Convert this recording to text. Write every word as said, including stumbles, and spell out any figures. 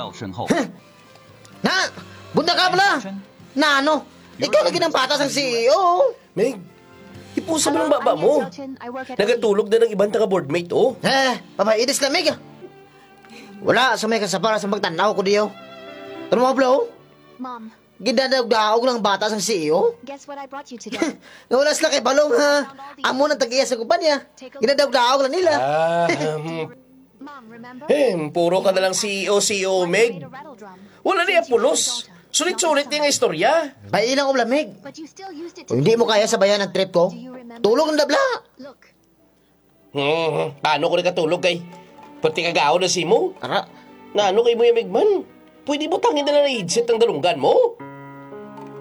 道身后。 Na! Bunda ka pala! Na ano? Ikaw lagi ng patas ang C E O! Meg, ipusa mo ng baba mo. Nagatulog na ng ibang taga-boardmate, oh. Eh, papaitis na, Meg! Wala sa may kasapara sa magtanaw ko diyo. Ano mo, Blo? Mom, Gidadaog-daog ng batas ang C E O? guess what I brought you today? Nawala sila kay Balong, ha? Amo ng tag-iya sa kumpanya. Ginadaog-daog lang nila. Ah, um, Mom, remember? eh, puro ka na lang C E O, C E O, Meg. Made a rattle drum. Wala niya pulos. Sulit-sulit niya nga istorya. Bailang ubla, Meg. But you still used it to Kung hindi mo kaya sabayan ang trip ko, tulog ng dabla. Look, Hmm, paano ko nakatulog kay? Pati kagao na si mo. Ara, Na ano kay mo yung Megman? Pwede mo tangin na na headset ng dalunggan mo?